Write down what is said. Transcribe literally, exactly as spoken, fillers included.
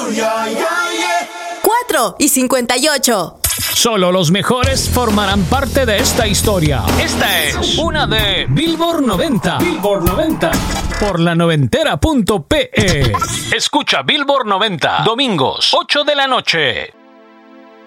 cuatro y cincuenta y ocho. Solo los mejores formarán parte de esta historia. Esta es una de Billboard noventa. Billboard noventa. Por la noventera punto pe. Escucha Billboard noventa. Domingos, ocho de la noche.